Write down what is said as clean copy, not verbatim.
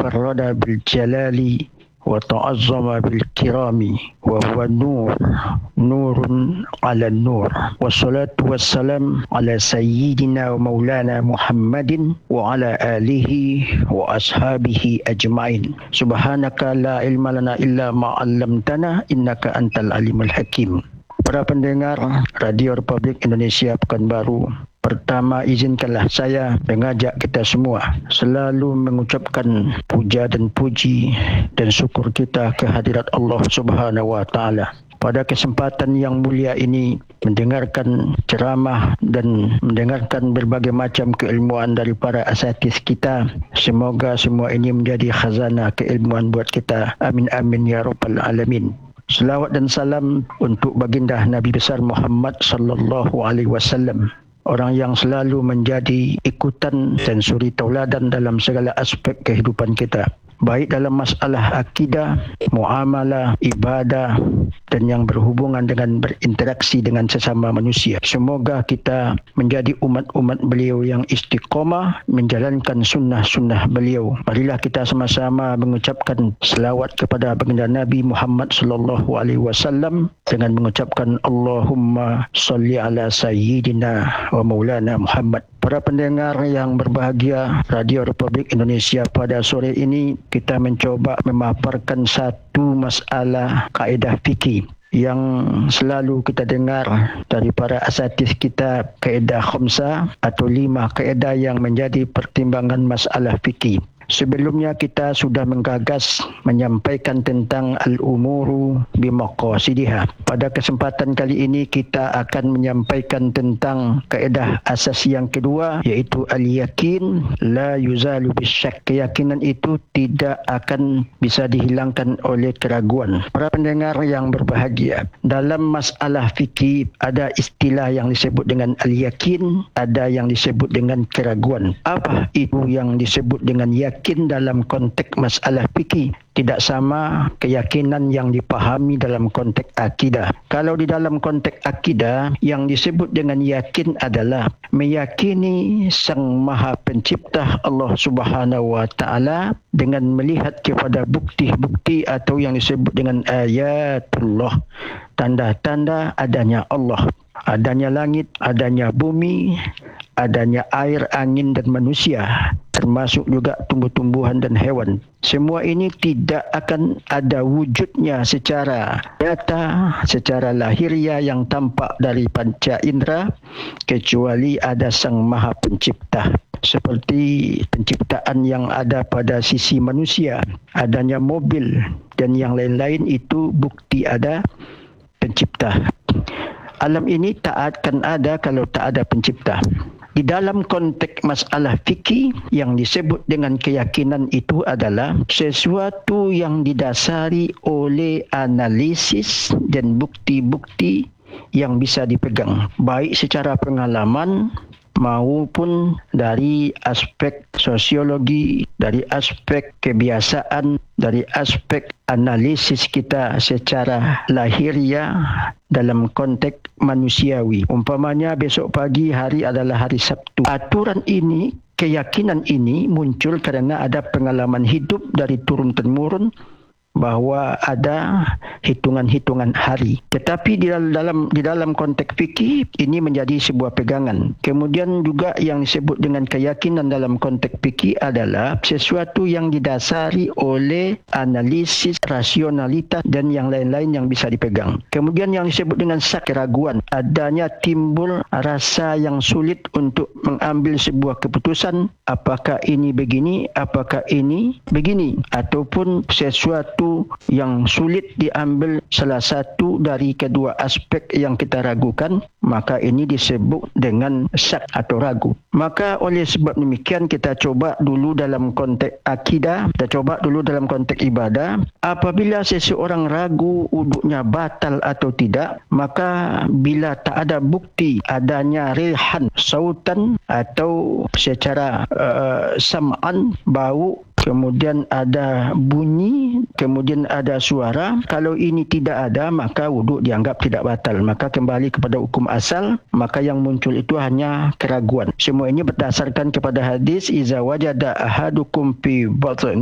tafarrada bil jalali wa ta'azzama bil kirami wa huwa nurun ala nur. Wassalatu wassalam ala sayyidina wa maulana Muhammadin wa ala alihi wa ashabihi ajma'in. Subhanaka la ilma lana illa ma 'allamtana innaka antal alimul hakim. Para pendengar Radio Republik Indonesia Pekanbaru, pertama izinkanlah saya mengajak kita semua selalu mengucapkan puja dan puji dan syukur kita kehadirat Allah Subhanahu wa taala. Pada kesempatan yang mulia ini, mendengarkan ceramah dan mendengarkan berbagai macam keilmuan dari para asatidz kita. Semoga semua ini menjadi khazanah keilmuan buat kita. Amin amin ya rabbal alamin. Selawat dan salam untuk baginda Nabi besar Muhammad sallallahu alaihi wasallam, orang yang selalu menjadi ikutan dan suri tauladan dalam segala aspek kehidupan kita, baik dalam masalah akidah, muamalah, ibadah dan yang berhubungan dengan berinteraksi dengan sesama manusia. Semoga kita menjadi umat-umat beliau yang istiqamah menjalankan sunnah-sunnah beliau. Marilah kita sama-sama mengucapkan selawat kepada baginda Nabi Muhammad sallallahu alaihi wasallam dengan mengucapkan Allahumma salli ala sayyidina wa maulana Muhammad. Para pendengar yang berbahagia, Radio Republik Indonesia, pada sore ini kita mencoba memaparkan satu masalah kaedah fikih yang selalu kita dengar dari para asatidz kita, kaedah khamsah atau 5 kaedah yang menjadi pertimbangan masalah fikih. Sebelumnya kita sudah menggagas menyampaikan tentang al-umuru bimaqasidiha. Pada kesempatan kali ini kita akan menyampaikan tentang kaedah asas yang kedua, iaitu al-yakin la yuzalu bisyak. Keyakinan itu tidak akan bisa dihilangkan oleh keraguan. Para pendengar yang berbahagia, dalam masalah fikih ada istilah yang disebut dengan al-yakin, ada yang disebut dengan keraguan. Apa itu yang disebut dengan yakin dalam konteks masalah fikih? Tidak sama keyakinan yang dipahami dalam konteks akidah. Kalau di dalam konteks akidah, yang disebut dengan yakin adalah meyakini Sang Maha Pencipta Allah Subhanahu wa taala dengan melihat kepada bukti-bukti atau yang disebut dengan ayatullah, tanda-tanda adanya Allah, adanya langit, adanya bumi, adanya air, angin dan manusia, termasuk juga tumbuh-tumbuhan dan hewan. Semua ini tidak akan ada wujudnya secara nyata, secara lahiriah yang tampak dari panca indera, kecuali ada Sang Maha Pencipta. Seperti penciptaan yang ada pada sisi manusia, adanya mobil dan yang lain-lain, itu bukti ada pencipta. Alam ini tak akan ada kalau tak ada pencipta. Di dalam konteks masalah fikih, yang disebut dengan keyakinan itu adalah sesuatu yang didasari oleh analisis dan bukti-bukti yang bisa dipegang, baik secara pengalaman maupun dari aspek sosiologi, dari aspek kebiasaan, dari aspek analisis kita secara lahiriah dalam konteks manusiawi. Umpamanya besok pagi hari adalah hari Sabtu. Aturan ini, keyakinan ini muncul kerana ada pengalaman hidup dari turun-temurun bahawa ada hitungan-hitungan hari. Tetapi di dalam konteks fikih ini menjadi sebuah pegangan. Kemudian juga yang disebut dengan keyakinan dalam konteks fikih adalah sesuatu yang didasari oleh analisis, rasionalitas dan yang lain-lain yang bisa dipegang. Kemudian yang disebut dengan syak, keraguan, adanya timbul rasa yang sulit untuk mengambil sebuah keputusan, apakah ini begini, apakah ini begini, ataupun sesuatu yang sulit diambil salah satu dari kedua aspek yang kita ragukan, maka ini disebut dengan syak atau ragu. Maka oleh sebab demikian kita coba dulu dalam konteks akidah, kita coba dulu dalam konteks ibadah. Apabila seseorang ragu wuduknya batal atau tidak, maka bila tak ada bukti adanya rihan, sautan atau secara sam'an, bau, kemudian ada bunyi, kemudian ada suara. Kalau ini tidak ada, maka wuduk dianggap tidak batal. Maka kembali kepada hukum asal, maka yang muncul itu hanya keraguan. Semua ini berdasarkan kepada hadis, iza wajada ahadukum fi batni